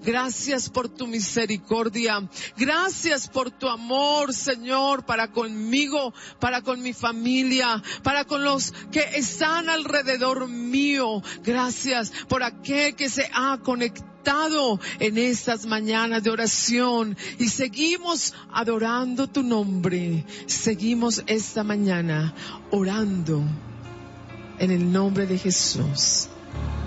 Gracias por tu misericordia. Gracias por tu amor, Señor, para conmigo, para con mi familia, para con los que están alrededor mío. Gracias por aquel que se ha conectado en estas mañanas de oración, y seguimos adorando tu nombre. Seguimos esta mañana orando en el nombre de Jesús.